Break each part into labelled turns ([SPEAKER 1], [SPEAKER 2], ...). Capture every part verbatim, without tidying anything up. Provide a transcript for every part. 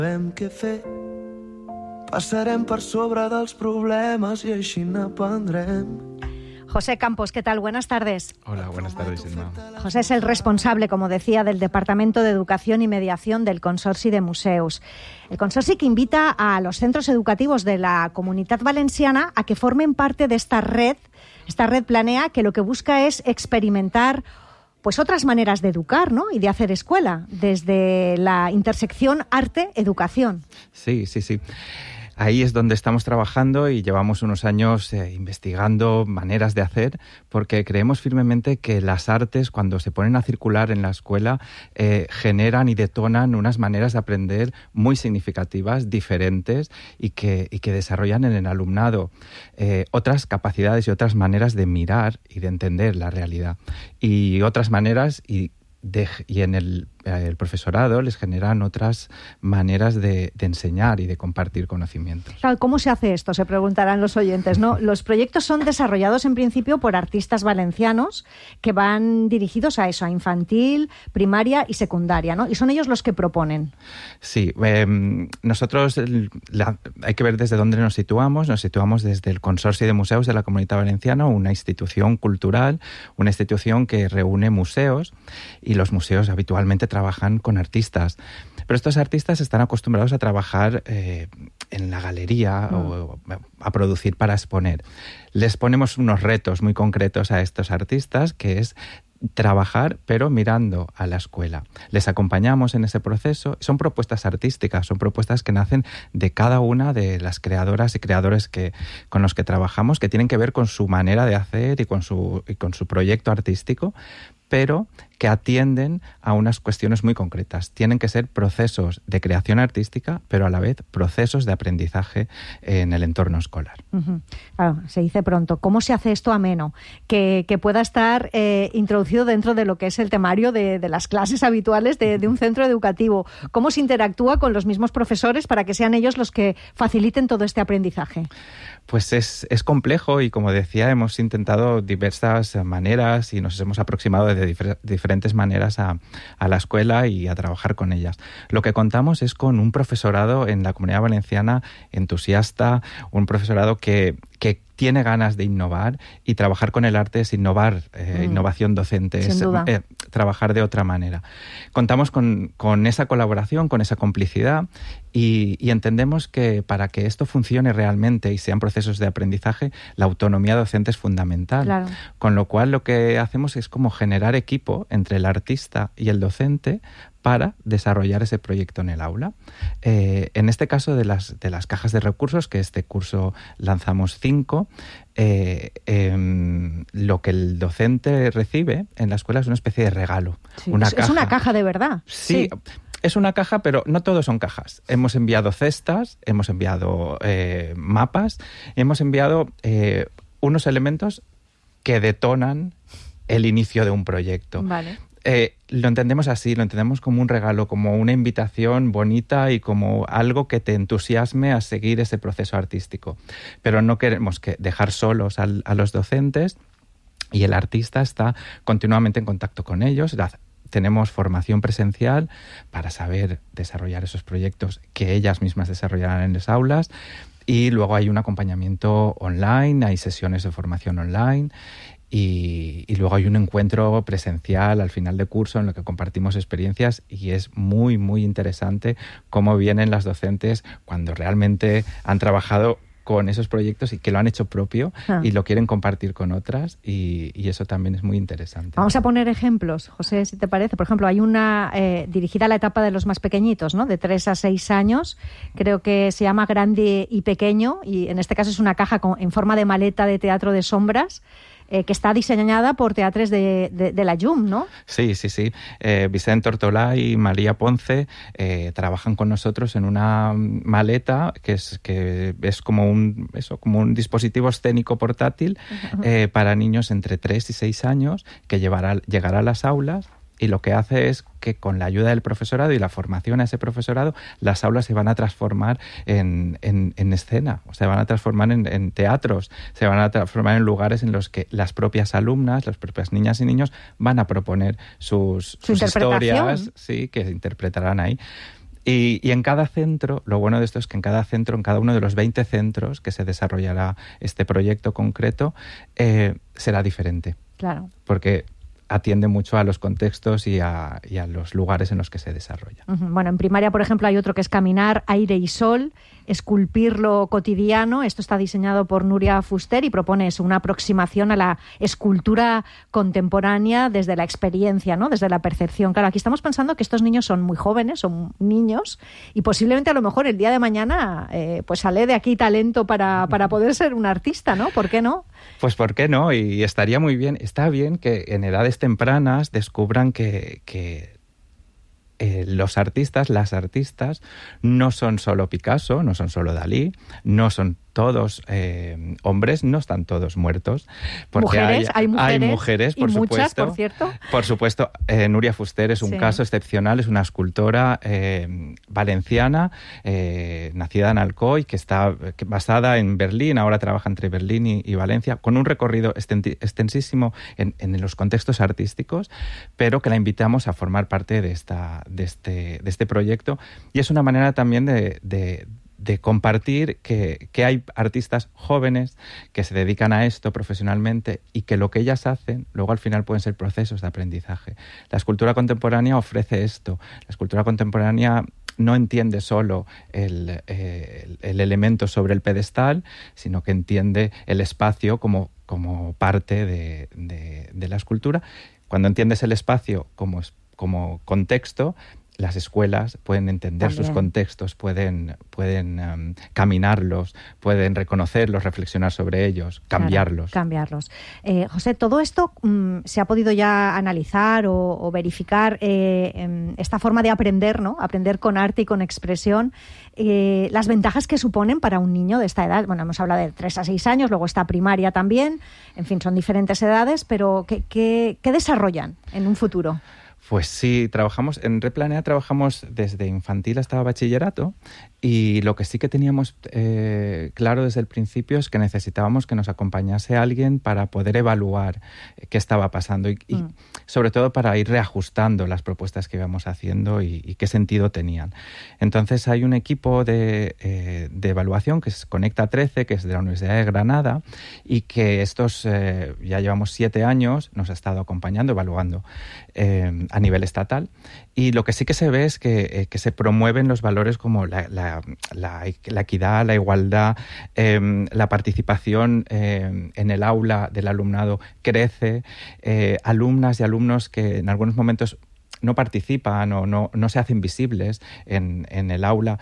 [SPEAKER 1] Sabem què fer, passarem per sobre dels problemes i així n'aprendrem.
[SPEAKER 2] José Campos, ¿qué tal? Buenas tardes.
[SPEAKER 3] Hola, buenas tardes, Irma.
[SPEAKER 2] José es el responsable, como decía, del Departamento de Educación y Mediación del Consorci de Museus. El consorci que invita a los centros educativos de la Comunitat Valenciana a que formen parte de esta red, esta red Planea, que lo que busca es experimentar pues otras maneras de educar, ¿no? Y de hacer escuela, desde la intersección arte-educación.
[SPEAKER 3] Sí, sí, sí. Ahí es donde estamos trabajando y llevamos unos años eh, investigando maneras de hacer, porque creemos firmemente que las artes, cuando se ponen a circular en la escuela, eh, generan y detonan unas maneras de aprender muy significativas, diferentes, y que, y que desarrollan en el alumnado eh, otras capacidades y otras maneras de mirar y de entender la realidad. Y otras maneras y De, y en el, el profesorado les generan otras maneras de, de enseñar y de compartir conocimientos.
[SPEAKER 2] Claro, ¿cómo se hace esto? Se preguntarán los oyentes, ¿no? Los proyectos son desarrollados en principio por artistas valencianos que van dirigidos a eso, a infantil, primaria y secundaria, ¿no? Y son ellos los que proponen.
[SPEAKER 3] Sí, eh, nosotros la, hay que ver desde dónde nos situamos. Nos situamos desde el Consorci de Museus de la Comunitat Valenciana, una institución cultural, una institución que reúne museos. Y los museos habitualmente trabajan con artistas. Pero estos artistas están acostumbrados a trabajar eh, en la galería mm. o a producir para exponer. Les ponemos unos retos muy concretos a estos artistas, que es trabajar, pero mirando a la escuela. Les acompañamos en ese proceso. Son propuestas artísticas, son propuestas que nacen de cada una de las creadoras y creadores que, con los que trabajamos, que tienen que ver con su manera de hacer y con su, y con su proyecto artístico, pero que atienden a unas cuestiones muy concretas. Tienen que ser procesos de creación artística, pero a la vez procesos de aprendizaje en el entorno escolar.
[SPEAKER 2] Uh-huh. Claro, se dice pronto. ¿Cómo se hace esto ameno? Que, que pueda estar eh, introducido dentro de lo que es el temario de, de las clases habituales de, de un centro educativo. ¿Cómo se interactúa con los mismos profesores para que sean ellos los que faciliten todo este aprendizaje?
[SPEAKER 3] Pues es, es complejo y, como decía, hemos intentado diversas maneras y nos hemos aproximado de difer- diferentes maneras a, a la escuela y a trabajar con ellas. Lo que contamos es con un profesorado en la Comunidad Valenciana entusiasta, un profesorado que, que tiene ganas de innovar, y trabajar con el arte es innovar, eh, mm. innovación docente, es eh, trabajar de otra manera. Contamos con, con esa colaboración, con esa complicidad, y, y entendemos que para que esto funcione realmente y sean procesos de aprendizaje, la autonomía docente es fundamental.
[SPEAKER 2] Claro.
[SPEAKER 3] Con lo cual lo que hacemos es como generar equipo entre el artista y el docente para desarrollar ese proyecto en el aula. Eh, en este caso de las, de las cajas de recursos, que este curso lanzamos cinco, eh, eh, lo que el docente recibe en la escuela es una especie de regalo.
[SPEAKER 2] Sí,
[SPEAKER 3] una
[SPEAKER 2] es,
[SPEAKER 3] caja.
[SPEAKER 2] es una caja de verdad.
[SPEAKER 3] Sí, sí. Es una caja, pero no todos son cajas. Hemos enviado cestas, hemos enviado eh, mapas, hemos enviado eh, unos elementos que detonan el inicio de un proyecto.
[SPEAKER 2] Vale.
[SPEAKER 3] Eh, lo entendemos así, lo entendemos como un regalo, como una invitación bonita y como algo que te entusiasme a seguir ese proceso artístico. Pero no queremos que dejar solos al, a los docentes, y el artista está continuamente en contacto con ellos. Tenemos formación presencial para saber desarrollar esos proyectos que ellas mismas desarrollarán en las aulas, y luego hay un acompañamiento online, hay sesiones de formación online. Y, y luego hay un encuentro presencial al final de curso en el que compartimos experiencias, y es muy, muy interesante cómo vienen las docentes cuando realmente han trabajado con esos proyectos y que lo han hecho propio ah. y lo quieren compartir con otras, y, y eso también es muy interesante.
[SPEAKER 2] Vamos a poner ejemplos, José, si te parece. Por ejemplo, hay una eh, dirigida a la etapa de los más pequeñitos, ¿no? De tres a seis años, creo que se llama Grande y Pequeño, y en este caso es una caja con, en forma de maleta de teatro de sombras, Eh, que está diseñada por teatres de, de, de la J U M, ¿no?
[SPEAKER 3] Sí, sí, sí. Eh, Vicente Ortolá y María Ponce eh, trabajan con nosotros en una maleta que es, que es como, un, eso, como un dispositivo escénico portátil uh-huh. eh, para niños entre tres y seis años, que llevará, llegará a las aulas. Y lo que hace es que, con la ayuda del profesorado y la formación a ese profesorado, las aulas se van a transformar en, en, en escena, o se van a transformar en, en teatros, se van a transformar en lugares en los que las propias alumnas, las propias niñas y niños van a proponer sus,
[SPEAKER 2] ¿Su
[SPEAKER 3] sus historias, sí, que se interpretarán ahí. Y, y en cada centro, lo bueno de esto es que en cada centro, en cada uno de los veinte centros que se desarrollará este proyecto concreto, eh, será diferente.
[SPEAKER 2] Claro.
[SPEAKER 3] Porque atiende mucho a los contextos y a, y a los lugares en los que se desarrolla.
[SPEAKER 2] Uh-huh. Bueno, en primaria, por ejemplo, hay otro que es caminar, aire y sol, esculpir lo cotidiano. Esto está diseñado por Nuria Fuster y propone eso, una aproximación a la escultura contemporánea desde la experiencia, ¿no? Desde la percepción. Claro, aquí estamos pensando que estos niños son muy jóvenes, son niños, y posiblemente a lo mejor el día de mañana eh, pues sale de aquí talento para, para poder ser un artista, ¿no? ¿Por qué no?
[SPEAKER 3] Pues ¿por qué no? Y estaría muy bien, está bien que en edades tempranas descubran que, que eh, los artistas, las artistas, no son solo Picasso, no son solo Dalí, no son todos eh, hombres, no están todos muertos. Porque
[SPEAKER 2] mujeres, hay, hay mujeres,
[SPEAKER 3] hay mujeres, por
[SPEAKER 2] y
[SPEAKER 3] supuesto.
[SPEAKER 2] Muchas, por cierto.
[SPEAKER 3] Por supuesto, eh, Nuria Fuster es un
[SPEAKER 2] sí.
[SPEAKER 3] caso excepcional, es una escultora eh, valenciana, eh, nacida en Alcoy, que está que basada en Berlín, ahora trabaja entre Berlín y, y Valencia, con un recorrido extensísimo en, en los contextos artísticos, pero que la invitamos a formar parte de, esta, de, este, de este proyecto. Y es una manera también de... de de compartir que, que hay artistas jóvenes que se dedican a esto profesionalmente y que lo que ellas hacen luego al final pueden ser procesos de aprendizaje. La escultura contemporánea ofrece esto. La escultura contemporánea no entiende solo el, el, el elemento sobre el pedestal, sino que entiende el espacio como, como parte de, de, de la escultura. Cuando entiendes el espacio como, como contexto, las escuelas pueden entender También. sus contextos, pueden, pueden um, caminarlos, pueden reconocerlos, reflexionar sobre ellos, cambiarlos.
[SPEAKER 2] Claro, cambiarlos. Eh, José, todo esto um, se ha podido ya analizar o, o verificar eh, en esta forma de aprender, ¿no? Aprender con arte y con expresión. Eh, las ventajas que suponen para un niño de esta edad. Bueno, hemos hablado de tres a seis años, luego está primaria también. En fin, son diferentes edades, pero ¿qué, qué, qué desarrollan en un futuro?
[SPEAKER 3] Pues sí, trabajamos, en Replanea trabajamos desde infantil hasta bachillerato y lo que sí que teníamos eh, claro desde el principio es que necesitábamos que nos acompañase alguien para poder evaluar qué estaba pasando y, y mm. sobre todo para ir reajustando las propuestas que íbamos haciendo y, y qué sentido tenían. Entonces hay un equipo de, eh, de evaluación que es Conecta trece, que es de la Universidad de Granada y que estos eh, ya llevamos siete años, nos ha estado acompañando, evaluando eh, a nivel estatal, y lo que sí que se ve es que, eh, que se promueven los valores como la, la, la, la equidad, la igualdad, eh, la participación eh, en el aula del alumnado crece, eh, alumnas y alumnos que en algunos momentos no participan o no, no se hacen visibles en, en el aula,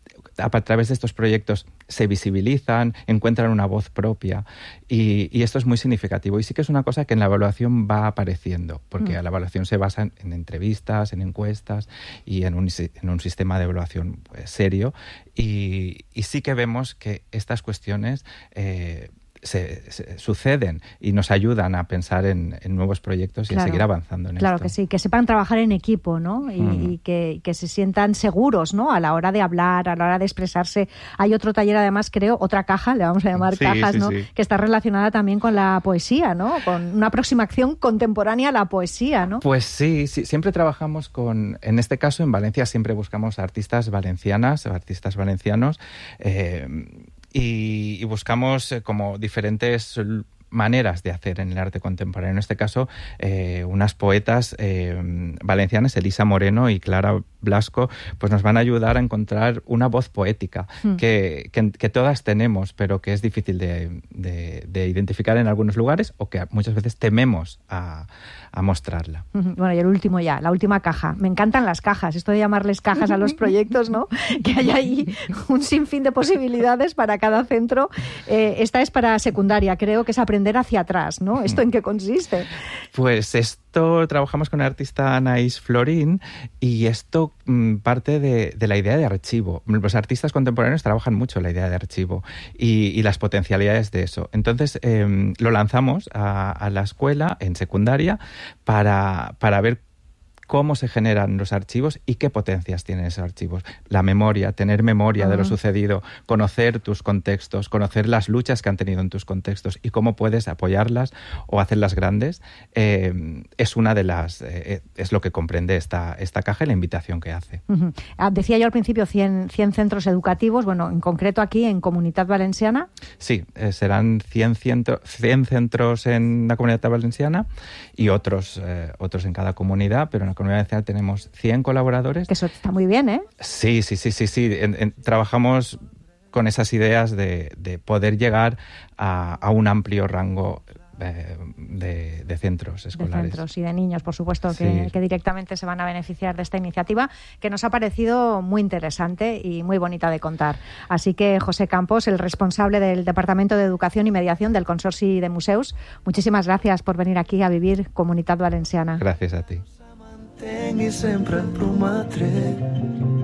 [SPEAKER 3] a través de estos proyectos se visibilizan, encuentran una voz propia y, y esto es muy significativo. Y sí que es una cosa que en la evaluación va apareciendo, porque mm. la evaluación se basa en, en entrevistas, en encuestas y en un, en un sistema de evaluación pues, serio y, y sí que vemos que estas cuestiones eh, Se, se suceden y nos ayudan a pensar en, en nuevos proyectos y
[SPEAKER 2] claro,
[SPEAKER 3] a seguir avanzando en
[SPEAKER 2] claro
[SPEAKER 3] esto.
[SPEAKER 2] Claro que sí, que sepan trabajar en equipo, ¿no? Y, mm. y que, que se sientan seguros, ¿no? A la hora de hablar, a la hora de expresarse. Hay otro taller, además, creo, otra caja, le vamos a llamar
[SPEAKER 3] sí,
[SPEAKER 2] cajas,
[SPEAKER 3] sí,
[SPEAKER 2] ¿no?
[SPEAKER 3] Sí.
[SPEAKER 2] Que está relacionada también con la poesía, ¿no? Con una aproximación contemporánea a la poesía, ¿no?
[SPEAKER 3] Pues sí, sí, siempre trabajamos con, en este caso en Valencia siempre buscamos artistas valencianas o artistas valencianos eh, Y, y buscamos eh, como diferentes maneras de hacer en el arte contemporáneo. En este caso, eh, unas poetas eh, valencianas, Elisa Moreno y Clara Blasco, pues nos van a ayudar a encontrar una voz poética mm. que, que, que todas tenemos, pero que es difícil de, de, de identificar en algunos lugares o que muchas veces tememos a, a mostrarla.
[SPEAKER 2] Bueno, y el último ya, la última caja. Me encantan las cajas, esto de llamarles cajas a los proyectos, ¿no? Que hay ahí un sinfín de posibilidades para cada centro. Eh, esta es para secundaria, creo que es aprender hacia atrás, ¿no? ¿Esto en qué consiste?
[SPEAKER 3] Pues esto, trabajamos con la artista Anaís Florín y esto mmm, parte de, de la idea de archivo. Los artistas contemporáneos trabajan mucho la idea de archivo y, y las potencialidades de eso. Entonces eh, lo lanzamos a, a la escuela en secundaria para, para ver cómo se generan los archivos y qué potencias tienen esos archivos. La memoria, tener memoria uh-huh. de lo sucedido, conocer tus contextos, conocer las luchas que han tenido en tus contextos y cómo puedes apoyarlas o hacerlas grandes, eh, es una de las, eh, es lo que comprende esta, esta caja y la invitación que hace.
[SPEAKER 2] Uh-huh. Decía yo al principio cien, cien centros educativos, bueno, en concreto aquí en Comunitat Valenciana.
[SPEAKER 3] Sí, eh, serán cien, ciento, cien centros en la Comunidad Valenciana y otros, eh, otros en cada comunidad, pero en la Comunidad Valenciana tenemos cien colaboradores.
[SPEAKER 2] Que eso está muy bien, ¿eh?
[SPEAKER 3] Sí, sí, sí, sí, sí. En, en, trabajamos con esas ideas de, de poder llegar a, a un amplio rango eh, de, de centros escolares.
[SPEAKER 2] De centros y de niños, por supuesto, que, sí. que directamente se van a beneficiar de esta iniciativa, que nos ha parecido muy interesante y muy bonita de contar. Así que José Campos, el responsable del Departamento de Educación y Mediación del Consorci de Museus, muchísimas gracias por venir aquí a vivir Comunitat Valenciana.
[SPEAKER 3] Gracias a ti.
[SPEAKER 1] I sempre et prometré